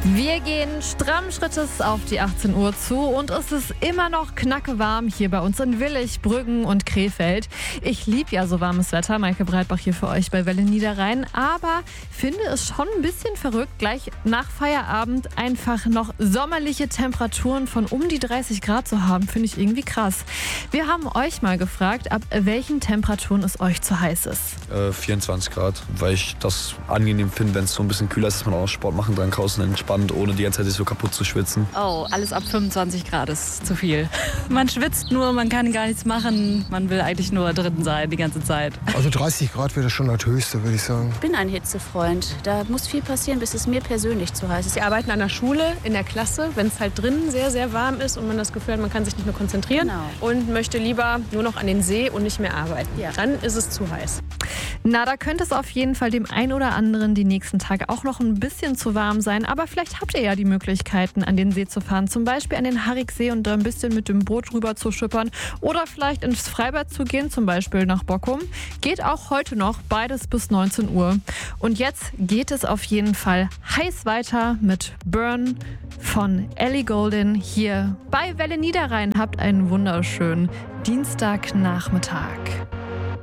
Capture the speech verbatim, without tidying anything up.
Wir gehen strammen Schrittes auf die achtzehn Uhr zu und es ist immer noch knackewarm hier bei uns in Willig, Brüggen und Krefeld. Ich liebe ja so warmes Wetter, Maike Breitbach hier für euch bei Welle Niederrhein, aber finde es schon ein bisschen verrückt, gleich nach Feierabend einfach noch sommerliche Temperaturen von um die dreißig Grad zu haben, finde ich irgendwie krass. Wir haben euch mal gefragt, ab welchen Temperaturen es euch zu heiß ist. Äh, vierundzwanzig Grad, weil ich das angenehm finde, wenn es so ein bisschen kühler ist, dass man auch Sport machen kann, draußen entspannt, ohne die ganze Zeit sich so kaputt zu schwitzen. Oh, alles ab fünfundzwanzig Grad ist zu viel. Man schwitzt nur, man kann gar nichts machen. Man will eigentlich nur drin sein die ganze Zeit. Also dreißig Grad wäre schon das Höchste, würde ich sagen. Ich bin ein Hitzefreund. Da muss viel passieren, bis es mir persönlich zu heiß ist. Wir arbeiten an der Schule, in der Klasse, wenn es halt drinnen sehr, sehr warm ist und man das Gefühl hat, man kann sich nicht mehr konzentrieren Genau. und möchte lieber nur noch an den See und nicht mehr arbeiten. Ja. Dann ist es zu heiß. Na, da könnte es auf jeden Fall dem einen oder anderen die nächsten Tage auch noch ein bisschen zu warm sein. Aber vielleicht habt ihr ja die Möglichkeiten, an den See zu fahren. Zum Beispiel an den Hariksee und da ein bisschen mit dem Boot rüber zu schippern. Oder vielleicht ins Freibad zu gehen, zum Beispiel nach Bockum. Geht auch heute noch, beides bis neunzehn Uhr. Und jetzt geht es auf jeden Fall heiß weiter mit Burn von Ellie Goulding hier bei Welle Niederrhein. Habt einen wunderschönen Dienstagnachmittag.